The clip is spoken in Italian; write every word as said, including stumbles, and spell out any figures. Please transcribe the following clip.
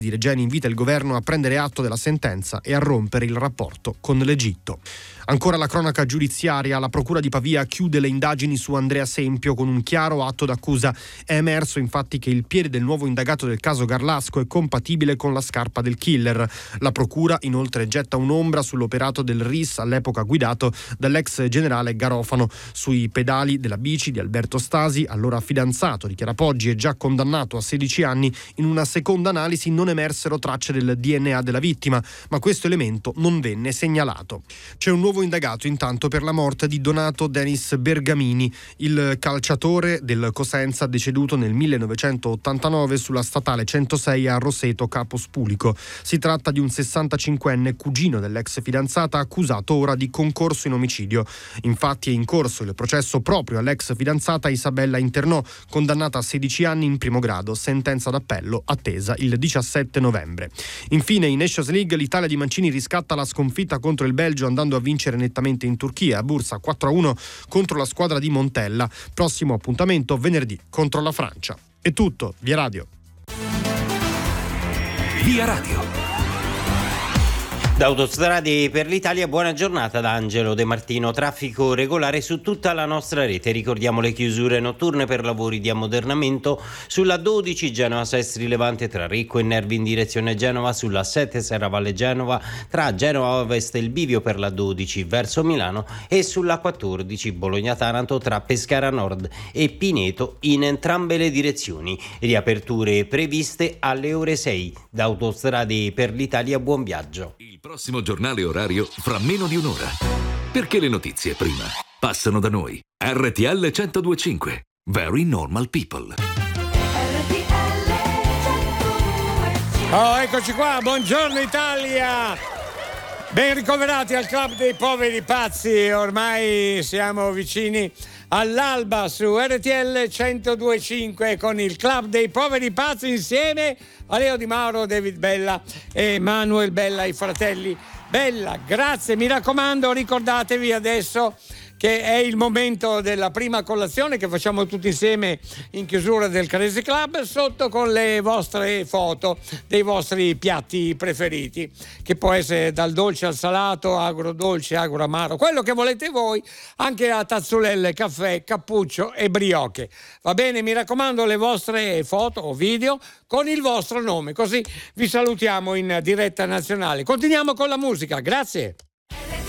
Regeni invita il governo a prendere atto della sentenza e a rompere il rapporto con l'Egitto. Ancora la cronaca giudiziaria, la procura di Pavia chiude le indagini su Andrea Sempio con un chiaro atto d'accusa. È emerso infatti che il piede del nuovo indagato del caso Garlasco è compatibile con la scarpa del killer. La procura inoltre getta un'ombra sull'operato del R I S all'epoca guidato dall'ex generale Garofano. Sui pedali della bici di Alberto Stasi, allora fidanzato di Chiara Poggi e già condannato a sedici anni, in una seconda analisi non emersero tracce del D N A della vittima, ma questo elemento non venne segnalato. C'è un nuovo indagato intanto per la morte di Donato Denis Bergamini, il calciatore del Cosenza deceduto nel millenovecentottantanove sulla statale centosei a Roseto Capo Spulico. Si tratta di un sessantacinquenne cugino dell'ex fidanzata accusato ora di concorso in omicidio. Infatti è in corso il processo proprio all'ex fidanzata Isabella Internò, condannata a sedici anni in primo grado, sentenza d'appello attesa il diciassette novembre. Infine in Nations League l'Italia di Mancini riscatta la sconfitta contro il Belgio andando a vincere nettamente in Turchia, a Bursa quattro a uno contro la squadra di Montella. Prossimo appuntamento venerdì contro la Francia. È tutto, Via Radio. Via Radio. Da Autostrade per l'Italia, buona giornata da Angelo De Martino. Traffico regolare su tutta la nostra rete. Ricordiamo le chiusure notturne per lavori di ammodernamento sulla dodici Genova Sestri Levante tra Recco e Nervi in direzione Genova, sulla sette Serravalle Genova tra Genova Ovest e il bivio per la dodici verso Milano e sulla quattordici Bologna Taranto tra Pescara Nord e Pineto in entrambe le direzioni. Riaperture previste alle ore sei. Da Autostrade per l'Italia, buon viaggio. Il prossimo giornale orario fra meno di un'ora. Perché le notizie prima passano da noi. R T L centodue e cinque. Very normal people. Oh, eccoci qua, buongiorno Italia! Ben ricoverati al Club dei Poveri Pazzi, ormai siamo vicini all'alba su R T L centodue e cinque con il Club dei Poveri Pazzi insieme a Leo Di Mauro, David Bella e Manuel Bella, i fratelli Bella. Grazie, mi raccomando, ricordatevi adesso che è il momento della prima colazione che facciamo tutti insieme in chiusura del Crazy Club, sotto con le vostre foto dei vostri piatti preferiti, che può essere dal dolce al salato, agrodolce, agroamaro, quello che volete voi, anche a tazzulelle, caffè, cappuccio e brioche. Va bene, mi raccomando, le vostre foto o video con il vostro nome, così vi salutiamo in diretta nazionale. Continuiamo con la musica, grazie.